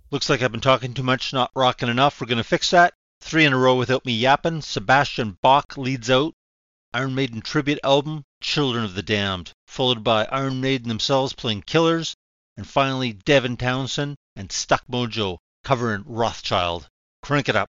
Looks like I've been talking too much, not rocking enough. We're going to fix that. 3 in a row without me yapping. Sebastian Bach leads out. Iron Maiden tribute album, Children of the Damned, followed by Iron Maiden themselves playing Killers, and finally Devin Townsend and Stuck Mojo covering Rothschild. Crank it up.